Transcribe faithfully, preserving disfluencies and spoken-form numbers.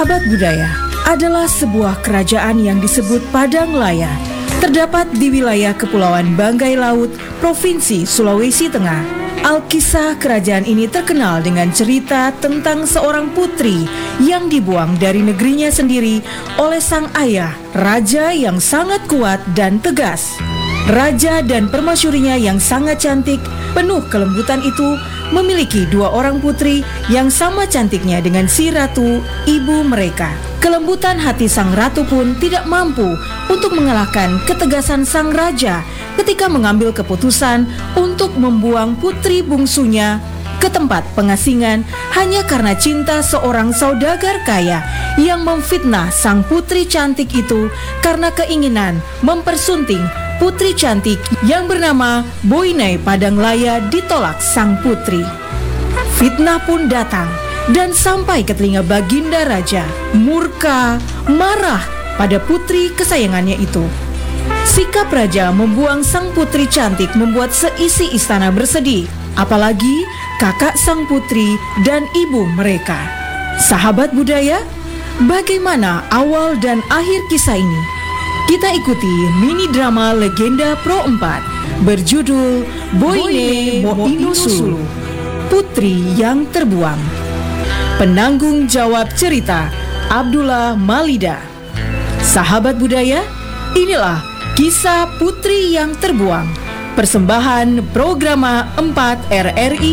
Sahabat budaya adalah sebuah kerajaan yang disebut Padang Laya. Terdapat di wilayah Kepulauan Banggai Laut, Provinsi Sulawesi Tengah. Alkisah kerajaan ini terkenal dengan cerita tentang seorang putri yang dibuang dari negerinya sendiri oleh sang ayah, raja yang sangat kuat dan tegas. Raja dan permasyurinya yang sangat cantik, penuh kelembutan itu memiliki dua orang putri yang sama cantiknya dengan si ratu, ibu mereka. Kelembutan hati sang ratu pun tidak mampu untuk mengalahkan ketegasan sang raja ketika mengambil keputusan untuk membuang putri bungsunya ke tempat pengasingan hanya karena cinta seorang saudagar kaya yang memfitnah sang putri cantik itu karena keinginan mempersunting putri cantik yang bernama Boinai Padang Laya ditolak sang putri. Fitnah pun datang dan sampai ke telinga Baginda Raja. Murka, marah pada putri kesayangannya itu. Sikap raja membuang sang putri cantik membuat seisi istana bersedih, apalagi kakak sang putri dan ibu mereka. Sahabat budaya, bagaimana awal dan akhir kisah ini? Kita ikuti mini drama Legenda Pro empat berjudul Boine Moinusulu, Putri yang Terbuang. Penanggung jawab cerita Abdullah Malida. Sahabat budaya, inilah kisah Putri yang Terbuang, persembahan Programa empat R R I